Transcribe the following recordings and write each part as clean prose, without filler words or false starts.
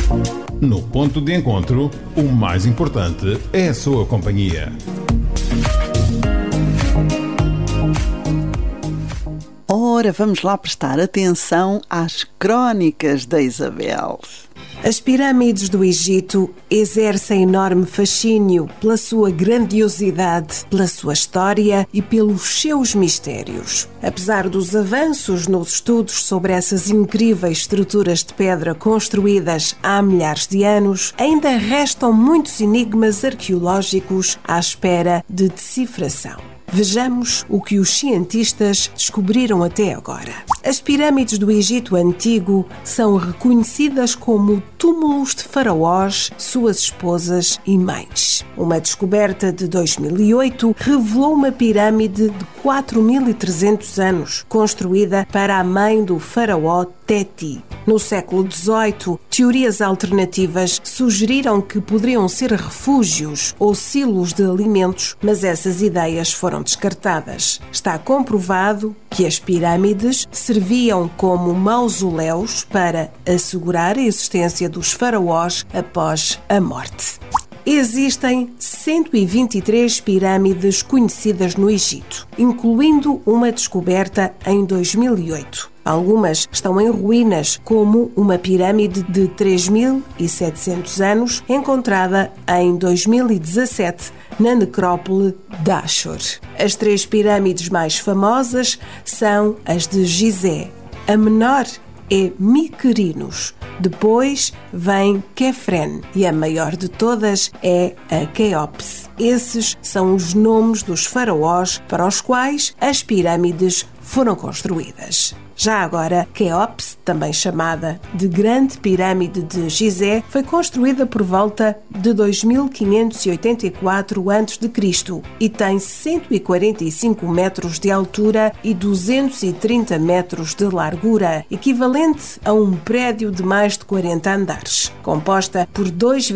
No ponto de encontro, o mais importante é a sua companhia. Ora, vamos lá prestar atenção às Crónicas da Isabel. As pirâmides do Egito exercem enorme fascínio pela sua grandiosidade, pela sua história e pelos seus mistérios. Apesar dos avanços nos estudos sobre essas incríveis estruturas de pedra construídas há milhares de anos, ainda restam muitos enigmas arqueológicos à espera de decifração. Vejamos o que os cientistas descobriram até agora. As pirâmides do Egito Antigo são reconhecidas como túmulos de faraós, suas esposas e mães. Uma descoberta de 2008 revelou uma pirâmide de 4.300 anos, construída para a mãe do faraó Teti. No século XVIII, teorias alternativas sugeriram que poderiam ser refúgios ou silos de alimentos, mas essas ideias foram descartadas. Está comprovado que as pirâmides serviam como mausoléus para assegurar a existência dos faraós após a morte. Existem 123 pirâmides conhecidas no Egito, incluindo uma descoberta em 2008. Algumas estão em ruínas, como uma pirâmide de 3.700 anos, encontrada em 2017 na necrópole de Ashur. As 3 pirâmides mais famosas são as de Gizé. A menor é Mycerinos. Depois vem Kefren e a maior de todas é a Quéops. Esses são os nomes dos faraós para os quais as pirâmides foram construídas. Já agora, Quéops, também chamada de Grande Pirâmide de Gizé, foi construída por volta de 2584 a.C. e tem 145 metros de altura e 230 metros de largura, equivalente a um prédio de mais de 40 andares. Composta por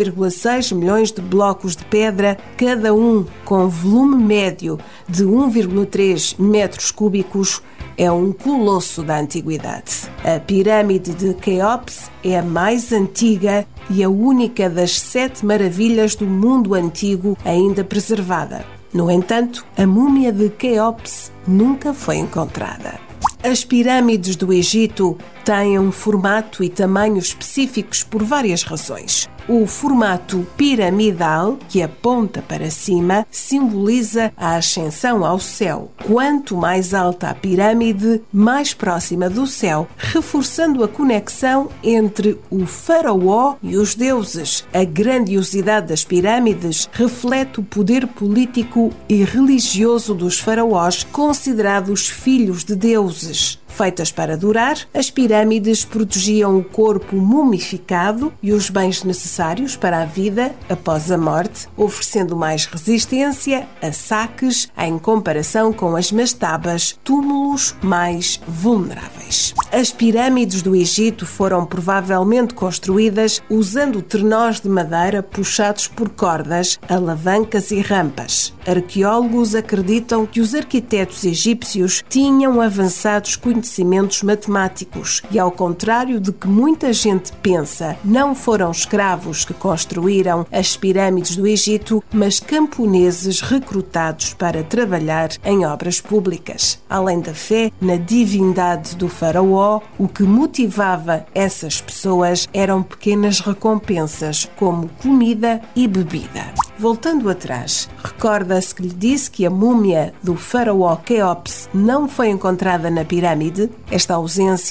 2,6 milhões de blocos de pedra, cada um com volume médio de 1,3 metros cúbicos, é um colosso da antiguidade. A pirâmide de Quéops é a mais antiga e a única das 7 maravilhas do mundo antigo ainda preservada. No entanto, a múmia de Quéops nunca foi encontrada. As pirâmides do Egito têm um formato e tamanho específicos por várias razões. O formato piramidal, que aponta para cima, simboliza a ascensão ao céu. Quanto mais alta a pirâmide, mais próxima do céu, reforçando a conexão entre o faraó e os deuses. A grandiosidade das pirâmides reflete o poder político e religioso dos faraós, considerados filhos de deuses. Feitas para durar, as pirâmides protegiam o corpo mumificado e os bens necessários para a vida após a morte, oferecendo mais resistência a saques em comparação com as mastabas, túmulos mais vulneráveis. As pirâmides do Egito foram provavelmente construídas usando trenós de madeira puxados por cordas, alavancas e rampas. Arqueólogos acreditam que os arquitetos egípcios tinham avançados conhecimentos matemáticos e, ao contrário de que muita gente pensa, não foram escravos que construíram as pirâmides do Egito, mas camponeses recrutados para trabalhar em obras públicas. Além da fé na divindade do faraó, o que motivava essas pessoas eram pequenas recompensas, como comida e bebida. Voltando atrás, recorda-se que lhe disse que a múmia do faraó Quéops não foi encontrada na pirâmide? Esta ausência